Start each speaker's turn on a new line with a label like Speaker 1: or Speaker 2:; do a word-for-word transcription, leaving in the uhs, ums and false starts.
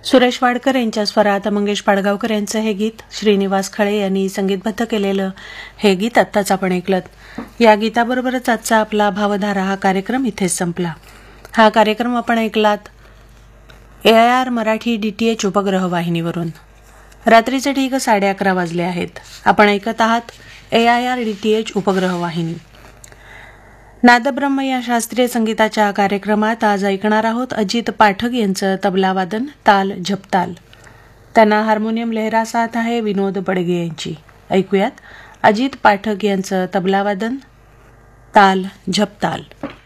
Speaker 1: सुरेश वाडकर यांच्या स्वरात मंगेश पाडगावकर यांचं हे गीत श्रीनिवास खळे यांनी संगीतबद्ध केलेलं हे गीत आत्ताच आपण ऐकलत. या गीताबरोबरच आजचा आपला भावधारा हा कार्यक्रम इथेच संपला. हा कार्यक्रम आपण ऐकलात ए आय आर मराठी डीटीएच उपग्रह वाहिनीवरून. रात्रीचे ठीक साडे अकरा वाजले आहेत. आपण ऐकत आहात ए आय आर डीटीएच उपग्रह वाहिनी. नादब्रह्म या शास्त्रीय संगीताच्या कार्यक्रमात आज ऐकणार आहोत अजित पाठक यांचं तबलावादन ताल झपताल. त्यांना हार्मोनियम लहरा साथ आहे विनोद बडगे यांची. ऐकूयात अजित पाठक यांचं तबलावादन ताल झपताल.